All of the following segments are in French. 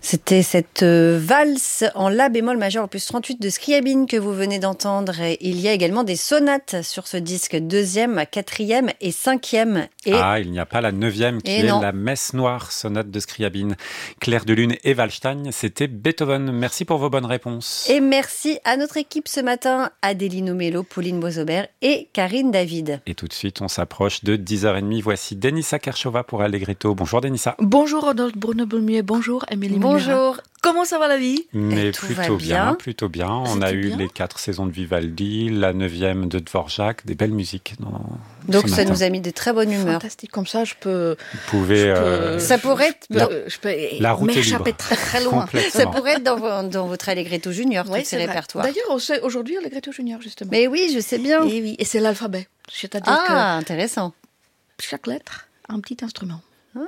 C'était cette valse en la bémol majeur opus 38 de Scriabine que vous venez d'entendre. Et il y a également des sonates sur ce disque, 2e, 4e et 5e. Il n'y a pas la 9e qui est la Messe noire, sonate de Scriabine. Clair de Lune et Wallstein, c'était Beethoven. Merci pour vos bonnes réponses. Et merci à notre équipe ce matin, Adéline Omello, Pauline Boisaubert et Karine David. Et tout de suite, on s'approche de 10h30. Voici Denissa Kershova pour Allegretto. Bonjour Denissa. Bonjour Rodolphe Bruno-Boulmier, bonjour Émilie. Bonjour. Comment ça va la vie ? Mais plutôt bien. On a eu les 4 saisons de Vivaldi, la 9e de Dvorak, des belles musiques. Donc ça nous a mis de très bonne humeur. Fantastique, comme ça je peux... Vous pouvez... ça pourrait être... Je peux m'échapper très très loin. Ça pourrait être dans votre Allegretto Junior, tous ces répertoires. D'ailleurs, c'est aujourd'hui Allegretto Junior, justement. Mais oui, je sais bien. Et c'est l'alphabet. C'est-à-dire intéressant. Chaque lettre a un petit instrument.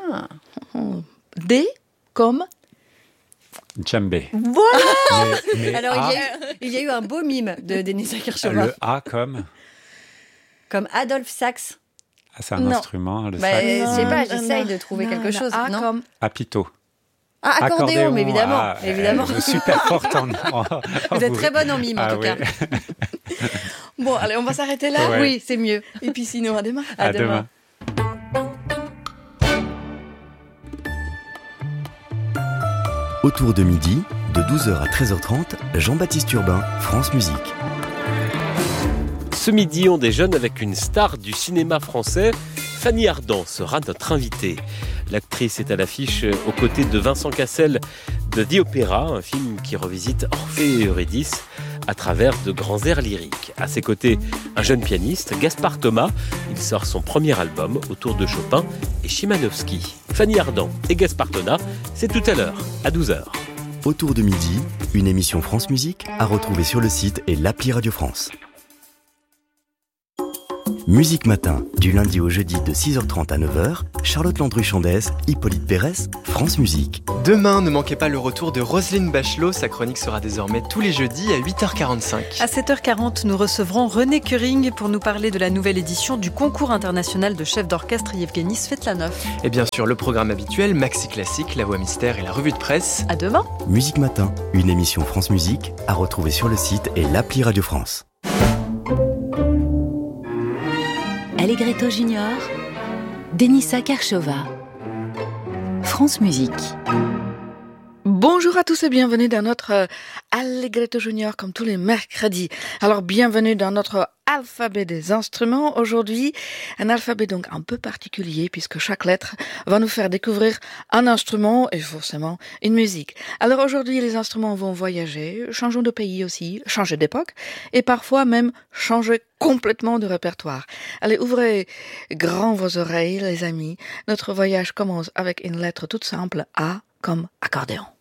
D comme... Djembé. Voilà. Alors, il y a eu un beau mime de Denissa Kershova. Le A comme Adolphe Sax. C'est un instrument, le sax. Je sais pas, j'essaye de trouver quelque chose. A comme apito. Accordéon, mais évidemment. évidemment. Super forte Vous êtes très bonne en mime, en tout cas. Bon, allez, on va s'arrêter là. Ouais. Oui, c'est mieux. Et puis sinon, à demain. À demain. Autour de midi, de 12h à 13h30, Jean-Baptiste Urbain, France Musique. Ce midi, on déjeune avec une star du cinéma français. Fanny Ardant sera notre invitée. L'actrice est à l'affiche aux côtés de Vincent Cassel de The Opera, un film qui revisite Orphée et Eurydice à travers de grands airs lyriques. À ses côtés, un jeune pianiste, Gaspard Thomas. Il sort son premier album autour de Chopin et Chimanovski. Fanny Ardant et Gaspard Thomas, c'est tout à l'heure, à 12h. Autour de midi, une émission France Musique à retrouver sur le site et l'appli Radio France. Musique Matin, du lundi au jeudi de 6h30 à 9h, Charlotte Landru-Chandès, Hippolyte Pérès, France Musique. Demain, ne manquez pas le retour de Roselyne Bachelot. Sa chronique sera désormais tous les jeudis à 8h45. À 7h40, nous recevrons René Curing pour nous parler de la nouvelle édition du concours international de chef d'orchestre Yevgeny Svetlanov. Et bien sûr, le programme habituel, Maxi Classique, La Voix Mystère et la Revue de Presse. À demain. Musique Matin, une émission France Musique à retrouver sur le site et l'appli Radio France. Allegretto Junior, Denissa Kershova, France Musique. Bonjour à tous et bienvenue dans notre Allegretto Junior comme tous les mercredis. Alors bienvenue dans notre alphabet des instruments. Aujourd'hui, un alphabet donc un peu particulier puisque chaque lettre va nous faire découvrir un instrument et forcément une musique. Alors aujourd'hui, les instruments vont voyager, changeons de pays aussi, changer d'époque et parfois même changer complètement de répertoire. Allez, ouvrez grand vos oreilles les amis. Notre voyage commence avec une lettre toute simple, A comme accordéon.